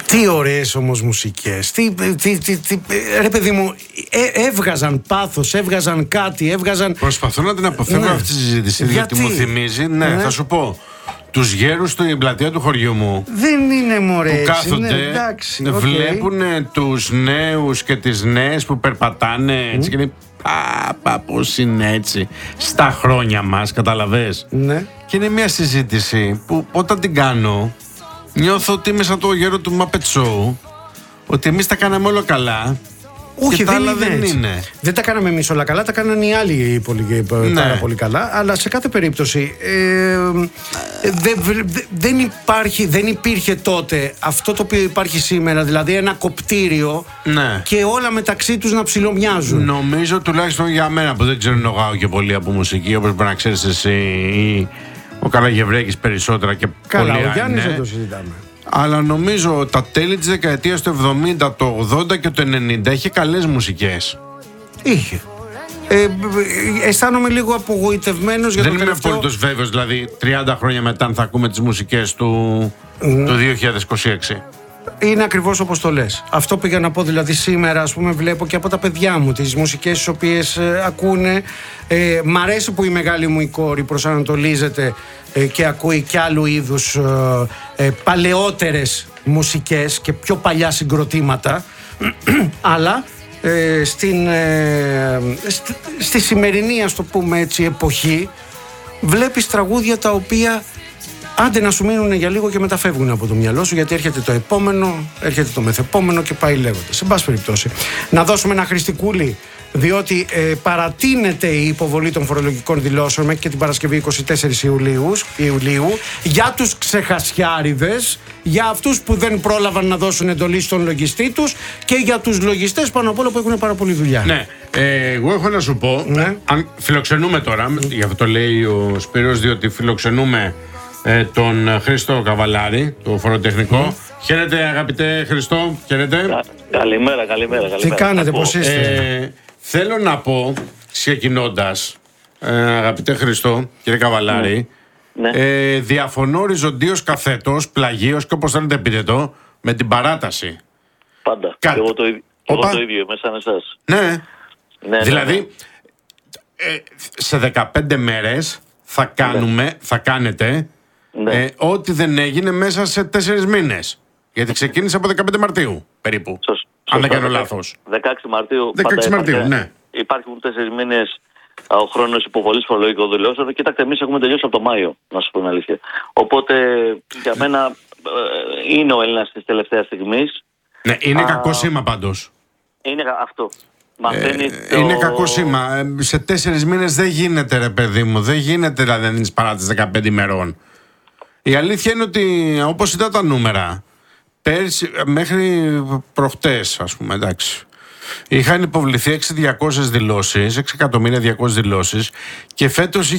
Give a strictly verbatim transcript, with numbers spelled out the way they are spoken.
Τι ωραίες όμως μουσικές. Τι, τι, τι, τι, ρε παιδί μου, ε, έβγαζαν πάθος, έβγαζαν κάτι, έβγαζαν... Προσπαθώ να την αποφεύγω ναι. αυτή τη συζήτηση, γιατί, γιατί μου θυμίζει, ναι, ναι, θα σου πω, τους γέρους στην πλατεία του χωριού μου. Δεν είναι μωρέ που κάθονται, ναι, εντάξει, okay. βλέπουν τους νέους και τις νέες που περπατάνε mm. έτσι και λέει, πάπα πώς είναι έτσι στα χρόνια μας, καταλαβες. Ναι. Και είναι μια συζήτηση που όταν την κάνω νιώθω ότι είμαι σαν το γέρο του Muppet Show, ότι εμείς τα κάναμε όλα καλά. Όχι, και δεν, τα άλλα είναι δεν έτσι. είναι. Δεν τα κάναμε εμείς όλα καλά, τα κάνανε οι άλλοι πολύ, ναι. πάρα πολύ καλά. Αλλά σε κάθε περίπτωση ε, δε, δε, δεν, υπάρχει, δεν υπήρχε τότε αυτό το οποίο υπάρχει σήμερα, δηλαδή ένα κοπτήριο ναι. και όλα μεταξύ τους να ψιλομοιάζουν. Νομίζω τουλάχιστον για μένα που δεν ξέρω νογάω και πολύ από μουσική, όπως μπορεί να ξέρεις εσύ ή ο Καραγευρέκης περισσότερα και καλά, πολύ. Ο Γιάννης ναι. δεν το συζητάμε. Αλλά νομίζω τα τέλη της δεκαετίας του εβδομήντα, το ογδόντα και το ενενήντα είχε καλές μουσικές. Είχε. Ε, αισθάνομαι λίγο απογοητευμένος για δεν το είμαι τελευταίο... απόλυτος βέβαιος, δηλαδή τριάντα χρόνια μετά θα ακούμε τις μουσικές του, mm. του δύο χιλιάδες είκοσι έξι. Είναι ακριβώς όπως το λες. Αυτό πήγα να πω, δηλαδή σήμερα ας πούμε βλέπω και από τα παιδιά μου τις μουσικές τις οποίες ε, ακούνε. Ε, μ' αρέσει που η μεγάλη μου η κόρη προσανατολίζεται ε, και ακούει και άλλου είδους ε, ε, παλαιότερες μουσικές και πιο παλιά συγκροτήματα αλλά ε, στην, ε, στη, στη σημερινή, ας το πούμε έτσι, εποχή βλέπεις τραγούδια τα οποία άντε να σου μείνουν για λίγο και μετά φεύγουν από το μυαλό σου, γιατί έρχεται το επόμενο, έρχεται το μεθεπόμενο και πάει λέγοντας. Σε πάση περιπτώσει, να δώσουμε ένα χριστικούλι, διότι ε, παρατείνεται η υποβολή των φορολογικών δηλώσεων μέχρι και την Παρασκευή εικοστή τέταρτη Ιουλίου, Ιουλίου για τους ξεχασιάριδες, για αυτούς που δεν πρόλαβαν να δώσουν εντολή στον λογιστή τους και για τους λογιστές πάνω απ' όλα που έχουν πάρα πολύ δουλειά. Ναι, ε, εγώ έχω να σου πω, ναι. αν φιλοξενούμε τώρα, mm. γι' αυτό το λέει ο Σπύρος, διότι φιλοξενούμε Ε, τον Χρήστο Καβαλάρη, το φοροτεχνικό. Mm. Χαίρετε αγαπητέ Χριστό, χαίρετε. Κα, καλημέρα, καλημέρα, καλημέρα. Τι κάνετε, πώς είστε? Ε, θέλω να πω, ξεκινώντας, ε, αγαπητέ Χριστό, κύριε Καβαλάρη, mm. ναι. ε, διαφωνώ οριζοντίως καθέτος, πλαγίως και όπως θέλετε πείτε το, με την παράταση. Πάντα. Κα... Και εγώ το, εγώ το ίδιο, μέσα σαν εσάς. Ναι. ναι δηλαδή, ναι, ναι. Ε, σε δεκαπέντε μέρες θα κάνουμε, ναι. θα κάνετε ναι. ε, ό,τι δεν έγινε μέσα σε τέσσερις μήνες. Γιατί ξεκίνησε από δεκαπέντε Μαρτίου περίπου. Σωστά, αν δεν κάνω λάθος. δεκαέξι Μαρτίου. δεκαέξι Μαρτίου, ναι. Υπάρχουν τέσσερις μήνες ο χρόνος υποβολής φορολογικών δηλώσεων. Κοιτάξτε, εμείς έχουμε τελειώσει από το Μάιο, να σου πω την αλήθεια. Οπότε για μένα ε, είναι ο Έλληνας της τελευταίας στιγμής. Ναι, είναι Α, κακό σήμα πάντως. Είναι αυτό. Μαθαίνει ε, το... Είναι κακό σήμα. Ε, σε τέσσερις μήνες δεν γίνεται, ρε παιδί μου. Δεν γίνεται δηλαδή να δίνεις παράτηση δεκαπέντε ημερών. Η αλήθεια είναι ότι όπως ήταν τα νούμερα, πέρσι, μέχρι προχτές, ας πούμε, εντάξει, είχαν υποβληθεί έξι χιλιάδες διακόσιες δηλώσεις, έξι εκατομμύρια διακόσιες δηλώσεις και φέτος